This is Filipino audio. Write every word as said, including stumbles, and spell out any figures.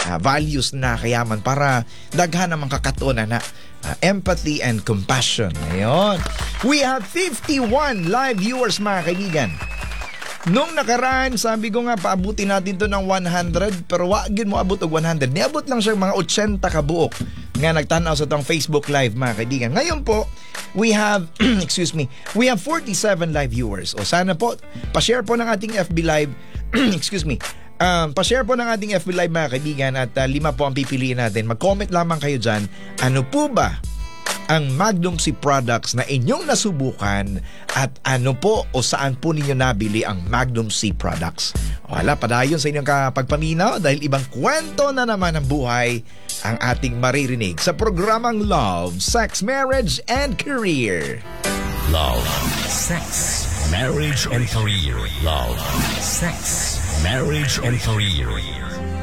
uh, values na kayaman para daghan namang kakatunan na uh, empathy and compassion. Ngayon, we have fifty-one live viewers, mga kaibigan. Nung nakaraan, sabi ko nga, paabutin natin to ng one hundred, pero wagin mo abot og one hundred. Niabot lang siya mga eighty kabuok nga nagtanaw sa tong Facebook Live, mga kaibigan. Ngayon po, we have, excuse me, we have forty-seven live viewers. O sana po, pa-share po ng ating F B Live, excuse me, um, pa-share po ng ating F B Live, mga kaibigan, at uh, lima po ang pipiliin natin. Mag-comment lamang kayo dyan, ano po ba ang Magnum C products na inyong nasubukan at ano po o saan po ninyo nabili ang Magnum C products. Wala, padayon sa inyong kapagpaminaw dahil ibang kwento na naman ng buhay ang ating maririnig sa programang Love, Sex, Marriage, and Career. Love, Sex, Marriage, and Career. Love, Sex, Marriage, and Career.